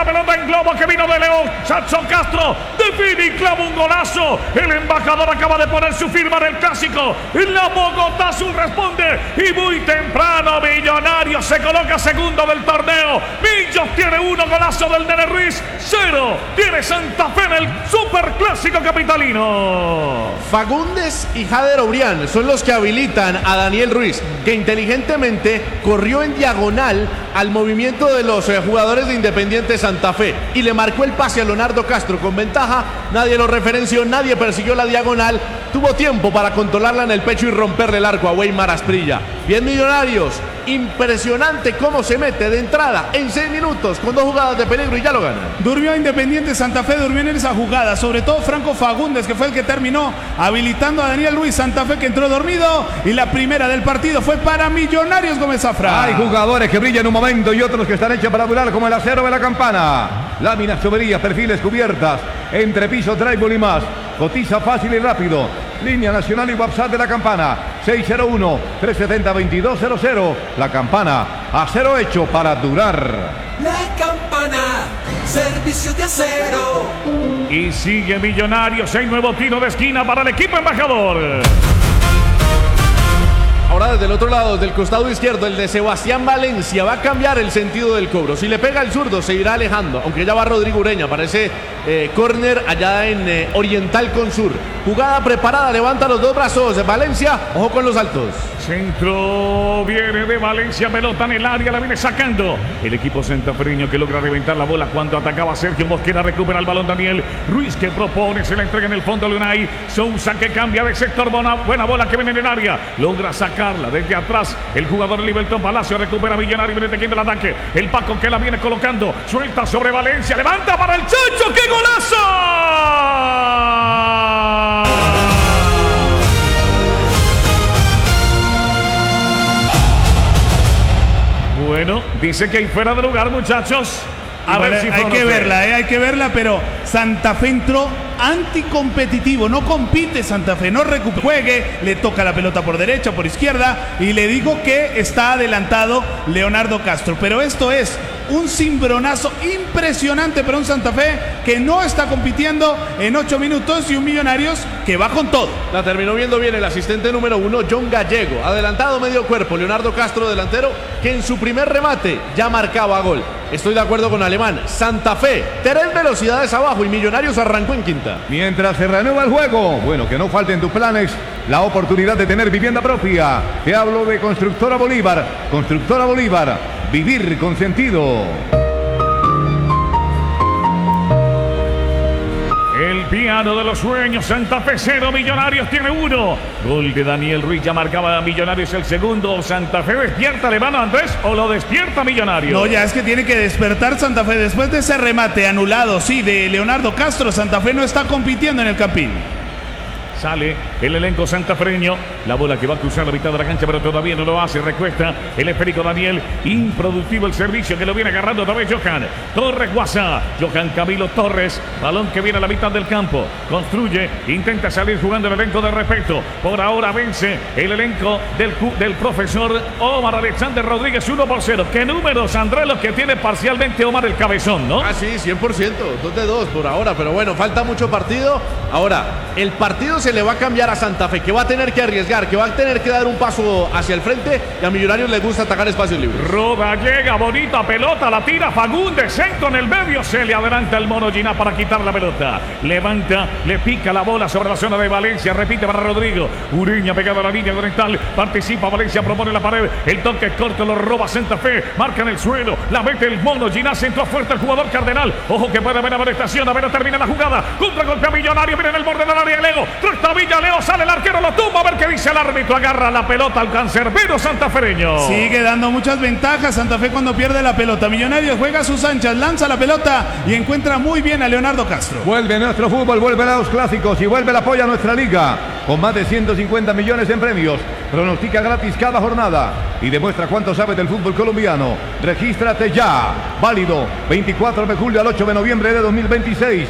la pelota en globo que vino de León. Sancho Castro define y clava un golazo. El embajador acaba de poner su firma en el clásico. La Bogotá Azul responde y muy temprano Millonarios se coloca segundo del torneo. Millos tiene 1, golazo del Nene Ruiz. 0 tiene Santa Fe en el superclásico capitalino. Fagundes y Jader Obrián son los que habilitan a Daniel Ruiz, que inteligentemente corrió en diagonal al movimiento de los jugadores de Independiente Santa Fe y le marcó el pase a Leonardo Castro con ventaja. Nadie lo referenció, nadie persiguió la diagonal. Tuvo tiempo para controlarla en el pecho y romperle el arco a Weimar Asprilla. Bien Millonarios, impresionante cómo se mete de entrada en 6 minutos con 2 jugadas de peligro y ya lo gana. Durmió Independiente Santa Fe, durmió en esa jugada, sobre todo Franco Fagundes, que fue el que terminó habilitando a Daniel Ruiz. Santa Fe que entró dormido y la primera del partido fue para Millonarios Gómez Zafra. Hay jugadores que brillan un momento y otros que están hechos para durar, como el acero de la campana. Láminas, tuberías, perfiles, cubiertas, entrepiso, drywall y más. Cotiza fácil y rápido. Línea nacional y WhatsApp de la campana 601-370-2200. La campana, acero hecho para durar. La campana, servicio de acero. Y sigue Millonarios. Hay nuevo tiro de esquina para el equipo embajador. Ahora desde el otro lado, desde el costado izquierdo, el de Sebastián Valencia va a cambiar el sentido del cobro. Si le pega el zurdo, se irá alejando, aunque ya va Rodrigo Ureña. Parece córner allá en Oriental con Sur. Jugada preparada, levanta los 2 brazos. Valencia, ojo con los altos. Centro viene de Valencia, pelota en el área, la viene sacando el equipo santafereño, que logra reventar la bola cuando atacaba Sergio Mosquera. Recupera el balón Daniel Ruiz, que propone, se la entrega en el fondo a Lunay Sousa, que cambia de sector. Buena bola que viene en el área, logra sacarla desde atrás el jugador Liberton Palacio. Recupera Millonario, viene tejiendo el ataque, el Paco que la viene colocando, suelta sobre Valencia, levanta para el Chacho. ¡Qué golazo! Bueno, dice que hay fuera de lugar, muchachos. A ver si hay que verla, pero Santa Fe entró anticompetitivo, no compite Santa Fe, no juegue, le toca la pelota por derecha, por izquierda, y le digo que está adelantado Leonardo Castro, pero esto es un cimbronazo impresionante para un Santa Fe que no está compitiendo en 8 minutos y un Millonarios que va con todo. La terminó viendo bien el asistente número 1, John Gallego, adelantado medio cuerpo, Leonardo Castro delantero, que en su primer remate ya marcaba gol. Estoy de acuerdo con Alemán. Santa Fe, 3 velocidades abajo y Millonarios arrancó en quinta. Mientras se renueva el juego, bueno, que no falte en tus planes la oportunidad de tener vivienda propia. Te hablo de Constructora Bolívar. Constructora Bolívar, vivir con sentido. El piano de los sueños, Santa Fe 0, Millonarios tiene 1. Gol de Daniel Ruiz, ya marcaba a Millonarios el segundo. Santa Fe despierta, ¿le van a Andrés o lo despierta Millonarios? No, ya es que tiene que despertar Santa Fe. Después de ese remate anulado, sí, de Leonardo Castro, Santa Fe no está compitiendo en el Campín. Sale el elenco santafereño. La bola que va a cruzar la mitad de la cancha, pero todavía no lo hace. Recuesta el esférico Daniel. Improductivo el servicio que lo viene agarrando otra vez Johan Torres Guasa. Johan Camilo Torres. Balón que viene a la mitad del campo. Construye. Intenta salir jugando el elenco de respeto. Por ahora vence el elenco del profesor Omar Alexander Rodríguez 1-0. ¿Qué números, Andrés, los que tiene parcialmente Omar el Cabezón, no? Ah, sí, 100%. 2-2 por ahora. Pero bueno, falta mucho partido. Ahora, el partido se le va a cambiar a Santa Fe, que va a tener que arriesgar, que va a tener que dar un paso hacia el frente, y a Millonarios les gusta atacar espacios libres. Roda, llega, bonita pelota, la tira Fagundes, centro en el medio, se le adelanta el mono Gina para quitar la pelota, levanta, le pica la bola sobre la zona de Valencia, repite para Rodrigo, Ureña pegado a la línea oriental, participa Valencia, propone la pared, el toque corto lo roba Santa Fe, marca en el suelo, la mete el mono Gina, centro fuerte el jugador Cardenal, ojo que puede haber amonestación, a ver, termina la jugada, contra golpe a Millonario, viene en el borde del área de Leo, Trata Villaleo, sale el arquero, lo tumba, a ver qué dice el árbitro, agarra la pelota al cancerbero santafereño. Sigue dando muchas ventajas Santa Fe cuando pierde la pelota. Millonarios juega a sus anchas, lanza la pelota y encuentra muy bien a Leonardo Castro. Vuelve nuestro fútbol, vuelve a los clásicos y vuelve el apoyo a nuestra liga. Con más de 150 millones en premios. Pronostica gratis cada jornada y demuestra cuánto sabes del fútbol colombiano. Regístrate ya. Válido 24 de julio al 8 de noviembre de 2026.